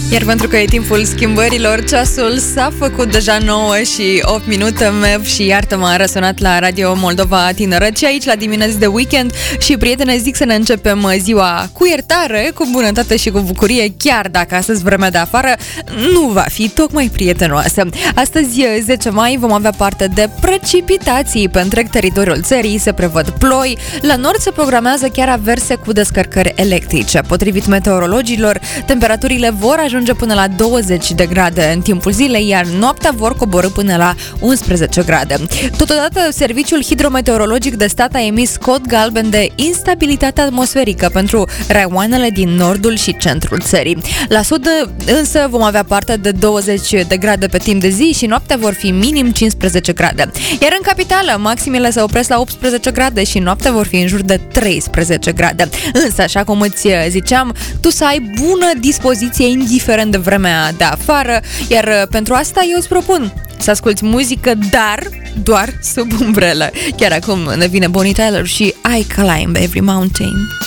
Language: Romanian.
Iar pentru că e timpul schimbărilor, ceasul s-a făcut deja 9:08. Mev și iartă-mă a răsunat la Radio Moldova Tineret și aici la dimineața de weekend. Și prietene, zic să ne începem ziua cu iertare, cu bunătate și cu bucurie, chiar dacă astăzi vremea de afară nu va fi tocmai prietenoasă. Astăzi, 10 mai, vom avea parte de precipitații pe întreg teritoriul țării, se prevăd ploi, la nord se programează chiar averse cu descărcări electrice. Potrivit meteorologilor, temperaturile vor ajunge până la 20 de grade în timpul zilei, iar noaptea vor coborî până la 11 grade. Totodată, Serviciul Hidrometeorologic de Stat a emis cod galben de instabilitate atmosferică pentru raioanele din nordul și centrul țării. La sud însă vom avea parte de 20 de grade pe timp de zi și noaptea vor fi minim 15 grade. Iar în capitală, maximele se opresc la 18 grade și noaptea vor fi în jur de 13 grade. Însă, așa cum îți ziceam, tu să ai bună dispoziție indiferent de vremea de afară, iar pentru asta eu îți propun să asculti muzică, dar doar sub umbrelă. Chiar acum ne vine Bonnie Tyler și I Climb Every Mountain.